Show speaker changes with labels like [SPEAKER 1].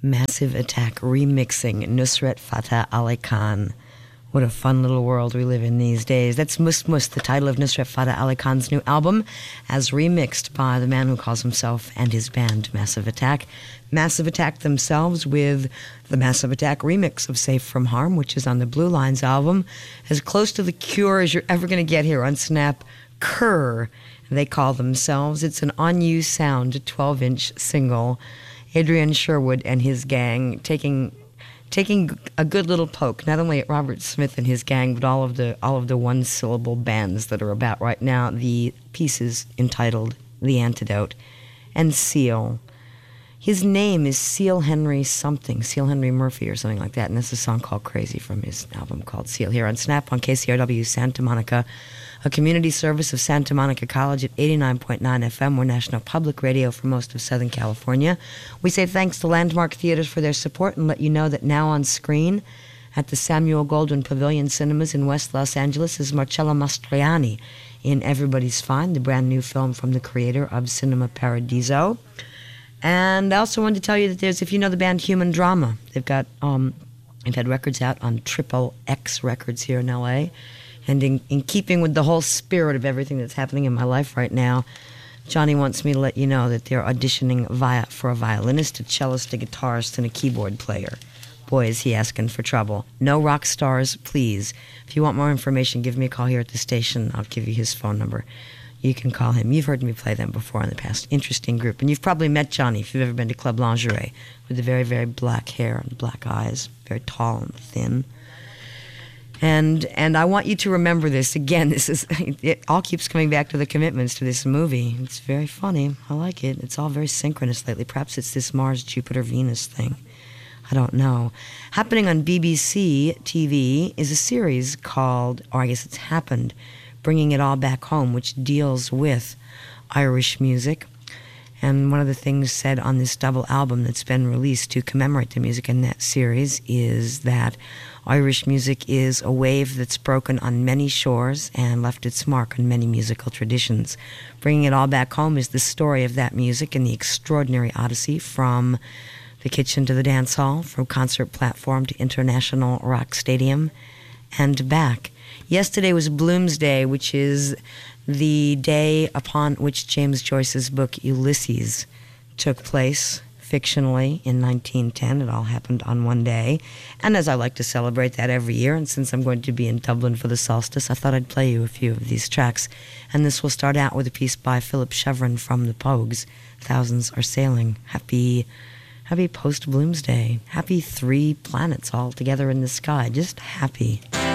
[SPEAKER 1] Massive Attack remixing Nusrat Fateh Ali Khan. What a fun little world we live in these days. That's Mus Mus, the title of Nusrat Fateh Ali Khan's new album, as remixed by the man who calls himself and his band Massive Attack. Massive Attack themselves with the Massive Attack remix of Safe From Harm, which is on the Blue Lines album, as close to The Cure as you're ever going to get here on Snap. Kerr, they call themselves. It's an On You Sound 12-inch single. Adrian Sherwood and his gang taking a good little poke, not only at Robert Smith and his gang, but all of the one-syllable bands that are about right now. The piece is entitled The Antidote. And Seal. His name is Seal Henry something, Seal Henry Murphy or something like that, and this is a song called Crazy from his album called Seal, here on Snap on KCRW Santa Monica, a community service of Santa Monica College at 89.9 FM. We're national public radio for most of Southern California. We say thanks to Landmark Theaters for their support and let you know that now on screen at the Samuel Goldwyn Pavilion Cinemas in West Los Angeles is Marcello Mastroianni in Everybody's Fine, the brand new film from the creator of Cinema Paradiso. And I also wanted to tell you that there's, if you know the band Human Drama, they've had records out on Triple X Records here in LA. And in keeping with the whole spirit of everything that's happening in my life right now, Johnny wants me to let you know that they're auditioning for a violinist, a cellist, a guitarist, and a keyboard player. Boy, is he asking for trouble. No rock stars, please. If you want more information, give me a call here at the station. I'll give you his phone number. You can call him. You've heard me play them before in the past. Interesting group. And you've probably met Johnny if you've ever been to Club Lingerie, with the very, very black hair and black eyes, very tall and thin. And I want you to remember this. Again, it all keeps coming back to the commitments to this movie. It's very funny. I like it. It's all very synchronous lately. Perhaps it's this Mars-Jupiter-Venus thing. I don't know. Happening on BBC TV is a series called, or I guess it's happened, Bringing It All Back Home, which deals with Irish music. And one of the things said on this double album that's been released to commemorate the music in that series is that Irish music is a wave that's broken on many shores and left its mark on many musical traditions. Bringing It All Back Home is the story of that music and the extraordinary odyssey from the kitchen to the dance hall, from concert platform to International Rock Stadium, and back. Yesterday was Bloomsday, which is the day upon which James Joyce's book Ulysses took place, fictionally, in 1910. It all happened on one day. And as I like to celebrate that every year, and since I'm going to be in Dublin for the solstice, I thought I'd play you a few of these tracks. And this will start out with a piece by Philip Chevron from the Pogues, Thousands Are Sailing. Happy post-Bloomsday. Happy 3 planets all together in the sky. Just happy.